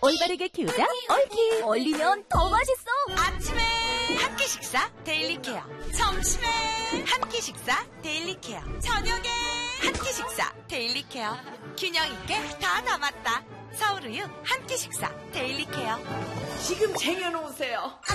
올바르게 키우자 올키. 얼리면 더 맛있어. 아침에 한 끼 식사 데일리 케어, 점심에 한 끼 식사 데일리 케어, 저녁에 한 끼 식사 데일리 케어. 균형 있게 다 담았다. 서울우유 한 끼 식사 데일리 케어. 지금 쟁여놓으세요.